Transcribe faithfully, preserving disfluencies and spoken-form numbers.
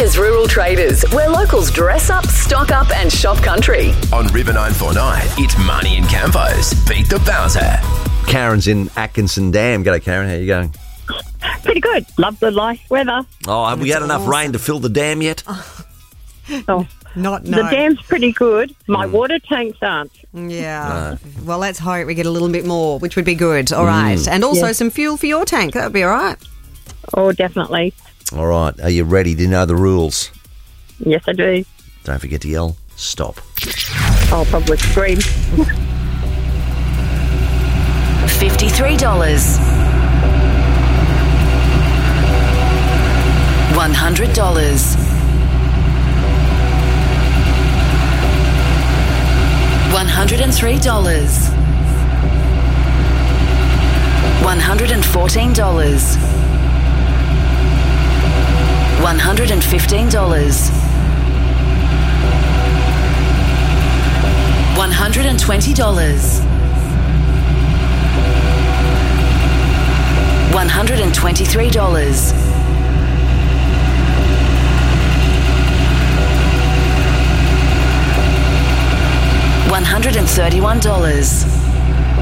Australia's rural traders, where locals dress up, stock up and shop country. On River nine four nine, it's Marnie and Campos. Beat the Bowser. Karen's in Atkinson Dam. G'day, Karen. How you going? Pretty good. Love the nice weather. Oh, have we had enough rain to fill the dam yet? Oh, Not no. the dam's pretty good. My water tanks aren't. Yeah. Well, let's hope we get a little bit more, which would be good. All right. And also Yeah. some fuel for your tank. That would be all right. Oh, definitely. All right. Are you ready? Do you know the rules? Yes, I do. Don't forget to yell, stop. I'll probably scream. fifty-three dollars. one hundred dollars. one hundred three dollars. one hundred fourteen dollars. one hundred fifteen dollars. one hundred twenty dollars. one hundred twenty-three dollars. one hundred thirty-one dollars.